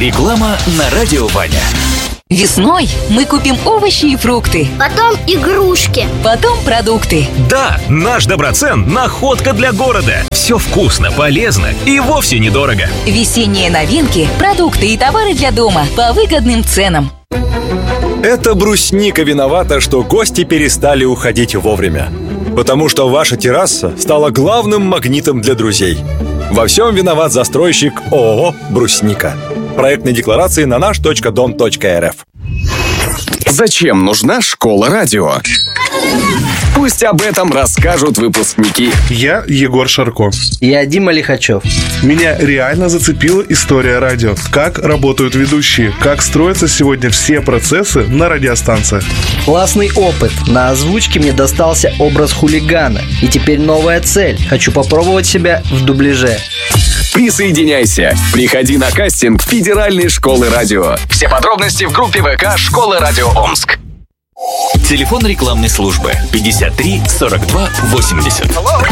Реклама на радио Ваня. Весной мы купим овощи и фрукты. Потом игрушки. Потом продукты. Да, наш Доброцен – находка для города. Все вкусно, полезно и вовсе недорого. Весенние новинки, продукты и товары для дома по выгодным ценам. Это брусника виновата, что гости перестали уходить вовремя. Потому что ваша терраса стала главным магнитом для друзей. Во всем виноват застройщик ООО «Брусника». Проектные декларации на наш.дом.рф. Зачем нужна школа радио? Пусть об этом расскажут выпускники. Я Егор Шарко. Я Дима Лихачев. Меня реально зацепила история радио. Как работают ведущие, как строятся сегодня все процессы на радиостанциях. Классный опыт. На озвучке мне достался образ хулигана. И теперь новая цель. Хочу попробовать себя в дубляже. Присоединяйся. Приходи на кастинг Федеральной школы радио. Все подробности в группе ВК «Школа радио Омск». Телефон рекламной службы 53 42 80.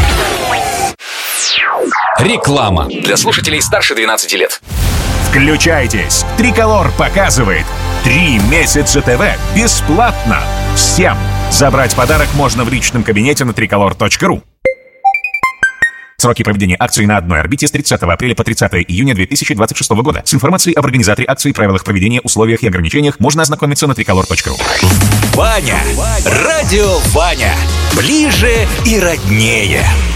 Реклама Для слушателей старше 12 лет. Включайтесь. Триколор показывает 3 месяца ТВ бесплатно. Всем. Забрать подарок можно в личном кабинете на tricolor.ru. Сроки проведения акции на одной орбите с 30 апреля по 30 июня 2026 года. С информацией об организаторе акции, правилах проведения, условиях и ограничениях можно ознакомиться на tricolor.ru. Ваня. Радио Ваня. Ближе и роднее.